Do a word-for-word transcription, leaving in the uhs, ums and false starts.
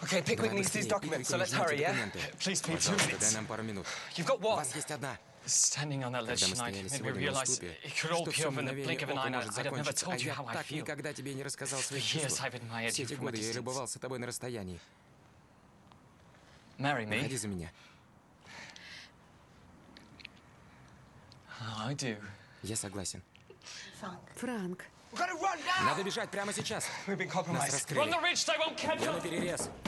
Okay, Pickwick needs these documents, so let's hurry, yeah? Please, Pete, two Пожалуйста, дай minutes. нам пару минут. You've got У one. вас есть одна. Standing on that ledge Когда мы tonight стояли made me сегодня на realize уступе, it could all что be все over in the blink мгновение of an ока eye. and может I'd have never закончиться, а told you я how I так feel. никогда тебе не рассказал свои For years чувства. I've admired Все you эти from a годы я distance. любовался тобой на расстоянии. Marry me? Выходи за меня. Oh, I do. Я согласен. Франк. We've got to run now! Надо бежать прямо сейчас. We've been Нас compromised. Run раскрыли. the ridge, they won't catch Я на us! перерез.